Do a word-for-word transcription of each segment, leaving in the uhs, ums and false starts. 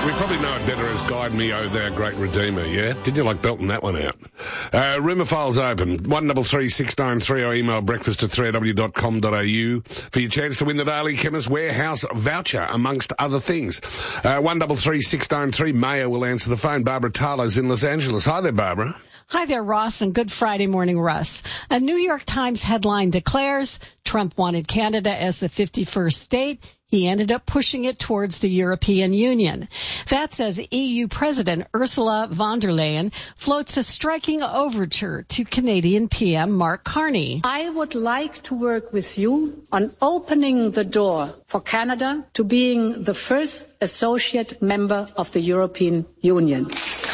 We probably know it better as Guide Me, O Thou Great Redeemer, yeah? Didn't you like belting that one out? Uh, rumour files open. one double three six nine three or email breakfast at three a w dot com dot a u for your chance to win the Daily Chemist Warehouse voucher, amongst other things. Uh, one double three six nine three, Maya will answer the phone. Barbara Tyler's in Los Angeles. Hi there, Barbara. Hi there, Ross, and good Friday morning, Russ. A New York Times headline declares Trump wanted Canada as the fifty-first state. He ended up pushing it towards the European Union. That's as E U President Ursula von der Leyen floats a striking overture to Canadian P M Mark Carney. I would like to work with you on opening the door for Canada to being the first associate member of the European Union.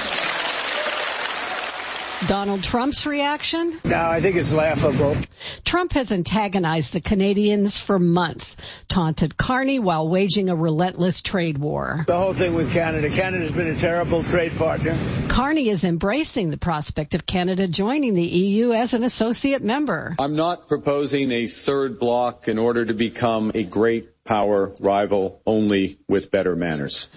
Donald Trump's reaction? No, I think it's laughable. Trump has antagonized the Canadians for months, taunted Carney while waging a relentless trade war. The whole thing with Canada. Canada's been a terrible trade partner. Carney is embracing the prospect of Canada joining the E U as an associate member. I'm not proposing a third bloc in order to become a great power rival, only with better manners.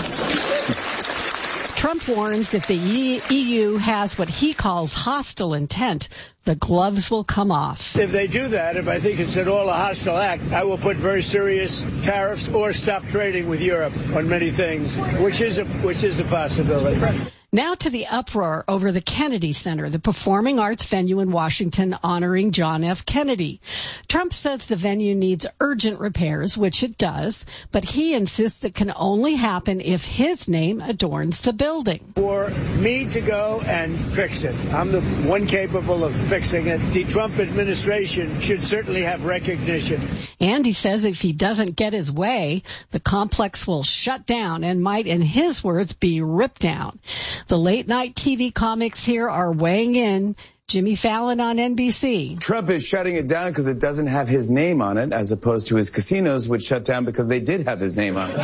Trump warns if the E U has what he calls hostile intent, the gloves will come off. If they do that, if I think it's at all a hostile act, I will put very serious tariffs or stop trading with Europe on many things, which is a, which is a possibility. Now to the uproar over the Kennedy Center, the performing arts venue in Washington honoring John F. Kennedy. Trump says the venue needs urgent repairs, which it does, but he insists it can only happen if his name adorns the building. For me to go and fix it, I'm the one capable of fixing it. The Trump administration should certainly have recognition. And he says if he doesn't get his way, the complex will shut down and might, in his words, be ripped down. The late-night T V comics here are weighing in. Jimmy Fallon on N B C. Trump is shutting it down because it doesn't have his name on it, as opposed to his casinos, which shut down because they did have his name on it.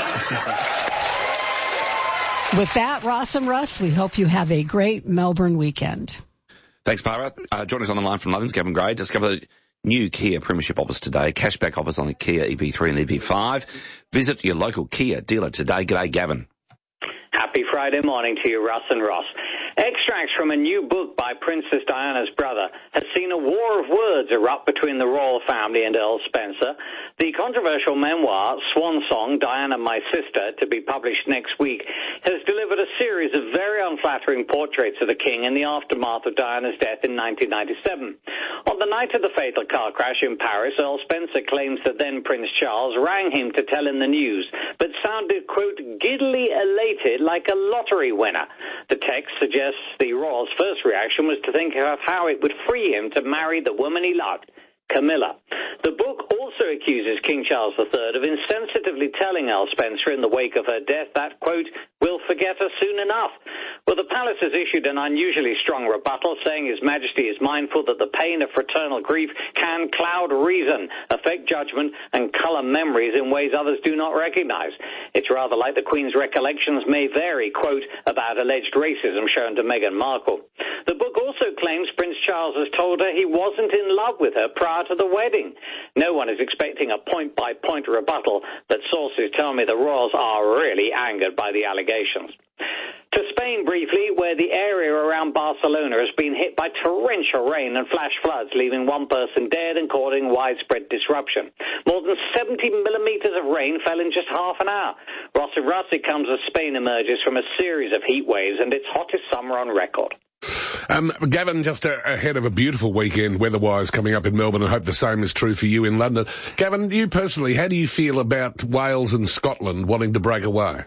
With that, Ross and Russ, we hope you have a great Melbourne weekend. Thanks, Barbara. Uh, join us on the line from London's Gavin Gray. Discover the new Kia Premiership offers today. Cashback offers on the Kia E V three and E V five. Visit your local Kia dealer today. G'day, Gavin. Happy Friday morning to you, Russ and Ross. Extracts from a new book by Princess Diana's brother has seen a war of words erupt between the royal family and Earl Spencer. The controversial memoir, Swan Song, Diana, My Sister, to be published next week, has delivered a series of very unflattering portraits of the king in the aftermath of Diana's death in nineteen ninety-seven. On the night of the fatal car crash in Paris, Earl Spencer claims that then Prince Charles rang him to tell him the news, but sounded, quote, giddily elated like a lottery winner. The text suggests the royal's first reaction was to think of how it would free him to marry the woman he loved, Camilla. The book also accuses King Charles the Third of insensitively telling Earl Spencer in the wake of her death that, quote, we'll forget her soon enough. Well, the palace has issued an unusually strong rebuttal, saying His Majesty is mindful that the pain of fraternal grief can cloud reason, affect judgment, and colour memories in ways others do not recognise. It's rather like the Queen's recollections may vary, quote, about alleged racism shown to Meghan Markle. The book also claims Prince Charles has told her he wasn't in love with her prior to the wedding. No one is expecting a point-by-point rebuttal, but sources tell me the royals are really angered by the allegations. To Spain briefly, where the area around Barcelona has been hit by torrential rain and flash floods, leaving one person dead and causing widespread disruption. More than seventy millimetres of rain fell in just half an hour. Ross and Russ, it comes as Spain emerges from a series of heat waves and its hottest summer on record. Um, Gavin, just a, ahead of a beautiful weekend weather-wise coming up in Melbourne, and I hope the same is true for you in London. Gavin, you personally, how do you feel about Wales and Scotland wanting to break away?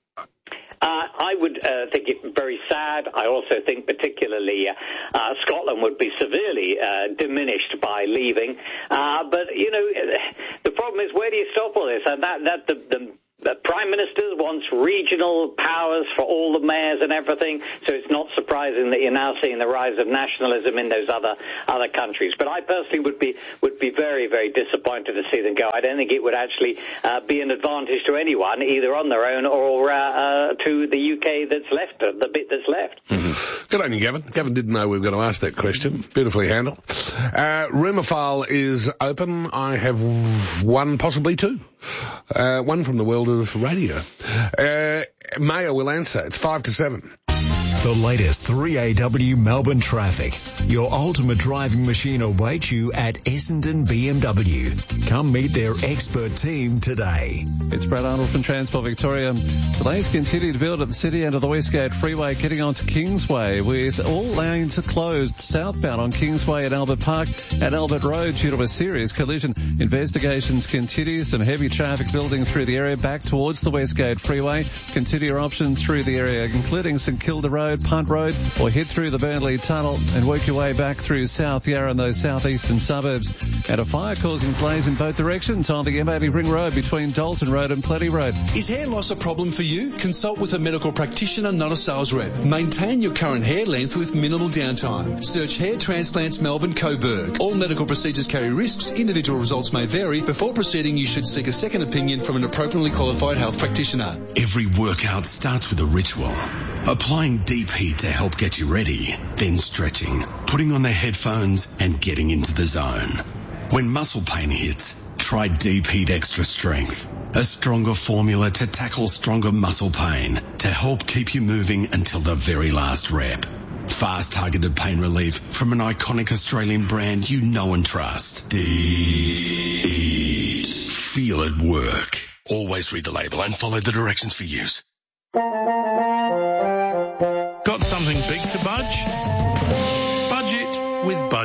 Uh, I would uh, think it very sad. I also think particularly uh, uh, Scotland would be severely uh, diminished by leaving. Uh, but, you know, the problem is, where do you stop all this? And that, that the, the The Prime Minister wants regional powers for all the mayors and everything, so it's not surprising that you're now seeing the rise of nationalism in those other other countries. But I personally would be would be very, very disappointed to see them go. I don't think it would actually uh, be an advantage to anyone, either on their own or uh, uh, to the U K that's left, the bit that's left. Mm-hmm. Good on you, Gavin. Gavin didn't know we were going to ask that question. Beautifully handled. Uh, rumour file is open. I have one, possibly two. Uh, one from the world of radio. Uh, Mayor will answer. It's five to seven. The latest three A W Melbourne traffic. Your ultimate driving machine awaits you at Essendon B M W. Come meet their expert team today. It's Brad Arnold from Transport Victoria. Delays continue to build at the city end of the Westgate Freeway getting onto Kingsway with all lanes closed southbound on Kingsway at Albert Park and Albert Road due to a serious collision. Investigations continue. Some heavy traffic building through the area back towards the Westgate Freeway. Consider your options through the area, including St Kilda Road, Punt Road, or head through the Burnley Tunnel and work your way back through South Yarra and those southeastern suburbs. And a fire causing flames in both directions on the M eighty Ring Road between Dalton Road and Plenty Road. Is hair loss a problem for you? Consult with a medical practitioner, not a sales rep. Maintain your current hair length with minimal downtime. Search Hair Transplants Melbourne Coburg. All medical procedures carry risks. Individual results may vary. Before proceeding, you should seek a second opinion from an appropriately qualified health practitioner. Every workout starts with a ritual. Applying deep heat to help get you ready, then stretching, putting on the headphones and getting into the zone. When muscle pain hits, try Deep Heat Extra Strength, a stronger formula to tackle stronger muscle pain to help keep you moving until the very last rep. Fast targeted pain relief from an iconic Australian brand you know and trust. Deep Heat. Feel it work. Always read the label and follow the directions for use. Got something big to budge?